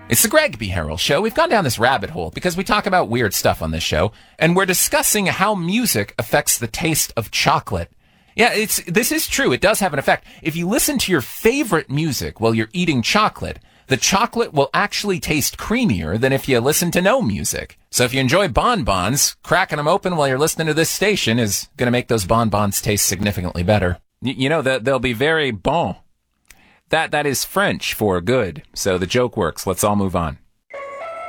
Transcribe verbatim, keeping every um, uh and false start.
It's the Greg B. Harrell Show. We've gone down this rabbit hole because we talk about weird stuff on this show, and we're discussing how music affects the taste of chocolate. Yeah, it's this is true. It does have an effect. If you listen to your favorite music while you're eating chocolate, the chocolate will actually taste creamier than if you listen to no music. So if you enjoy bonbons, cracking them open while you're listening to this station is going to make those bonbons taste significantly better. Y- you know, they'll be very bon. That That is French for good. So the joke works. Let's all move on.